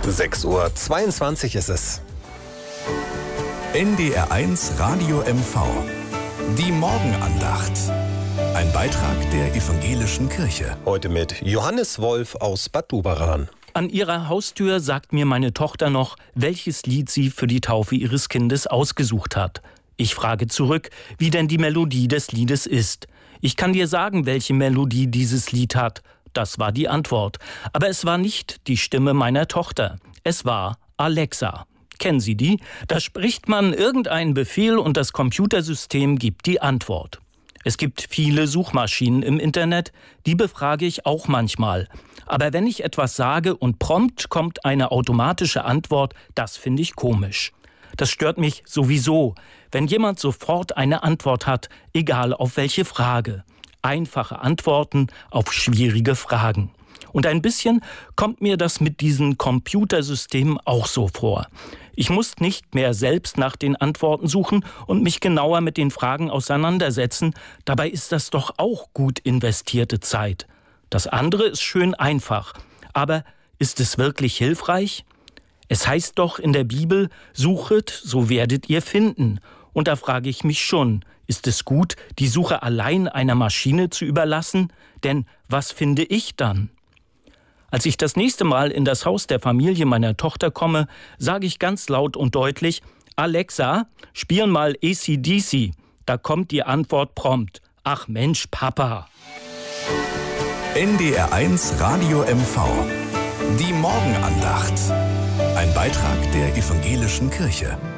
6:22 Uhr ist es. NDR1 Radio MV. Die Morgenandacht. Ein Beitrag der Evangelischen Kirche. Heute mit Johannes Wolf aus Bad Doberan. An ihrer Haustür sagt mir meine Tochter noch, welches Lied sie für die Taufe ihres Kindes ausgesucht hat. Ich frage zurück, wie denn die Melodie des Liedes ist. Ich kann dir sagen, welche Melodie dieses Lied hat. Das war die Antwort. Aber es war nicht die Stimme meiner Tochter. Es war Alexa. Kennen Sie die? Da spricht man irgendeinen Befehl und das Computersystem gibt die Antwort. Es gibt viele Suchmaschinen im Internet, die befrage ich auch manchmal. Aber wenn ich etwas sage und prompt kommt eine automatische Antwort, das finde ich komisch. Das stört mich sowieso, wenn jemand sofort eine Antwort hat, egal auf welche Frage. Einfache Antworten auf schwierige Fragen. Und ein bisschen kommt mir das mit diesen Computersystemen auch so vor. Ich muss nicht mehr selbst nach den Antworten suchen und mich genauer mit den Fragen auseinandersetzen. Dabei ist das doch auch gut investierte Zeit. Das andere ist schön einfach. Aber ist es wirklich hilfreich? Es heißt doch in der Bibel, suchet, so werdet ihr finden. Und da frage ich mich schon, ist es gut, die Suche allein einer Maschine zu überlassen? Denn was finde ich dann? Als ich das nächste Mal in das Haus der Familie meiner Tochter komme, sage ich ganz laut und deutlich, Alexa, spiel mal AC/DC. Da kommt die Antwort prompt. Ach Mensch, Papa. NDR1 Radio MV. Die Morgenandacht. Ein Beitrag der Evangelischen Kirche.